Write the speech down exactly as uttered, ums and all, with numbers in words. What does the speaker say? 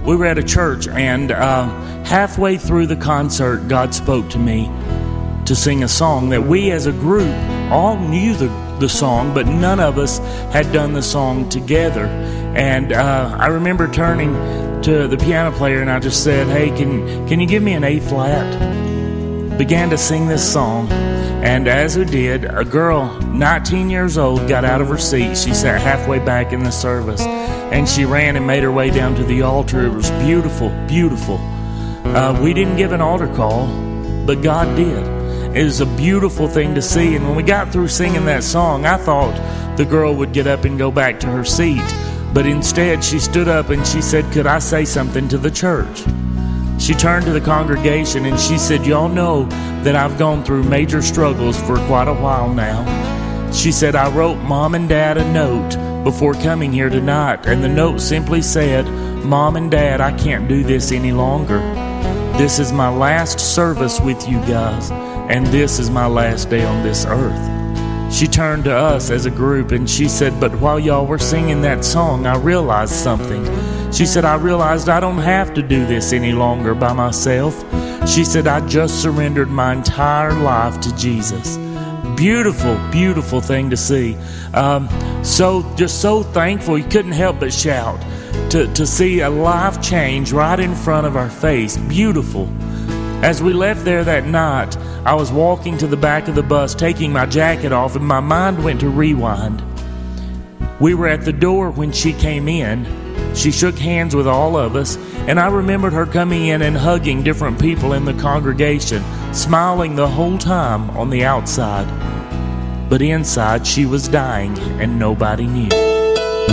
we were at a church, and uh, halfway through the concert, God spoke to me to sing a song that we as a group all knew the, the song, but none of us had done the song together. And uh, I remember turning to the piano player and I just said, hey, can can you give me an A flat? Began to sing this song, and as we did, a girl, nineteen years old, got out of her seat. She sat halfway back in the service, and she ran and made her way down to the altar. It was beautiful, beautiful. Uh, we didn't give an altar call, but God did. It was a beautiful thing to see, and when we got through singing that song, I thought the girl would get up and go back to her seat, but instead she stood up and she said, could I say something to the church? She turned to the congregation and she said, y'all know that I've gone through major struggles for quite a while now. She said, I wrote Mom and Dad a note before coming here tonight, and the note simply said, Mom and Dad, I can't do this any longer. This is my last service with you guys, and this is my last day on this earth. She turned to us as a group and she said, but while y'all were singing that song, I realized something. She said, I realized I don't have to do this any longer by myself. She said, I just surrendered my entire life to Jesus. Beautiful, beautiful thing to see. Um, so, just so thankful. You couldn't help but shout to, to see a life change right in front of our face. Beautiful. As we left there that night, I was walking to the back of the bus, taking my jacket off, and my mind went to rewind. We were at the door when she came in. She shook hands with all of us, and I remembered her coming in and hugging different people in the congregation, smiling the whole time on the outside. But inside, she was dying, and nobody knew.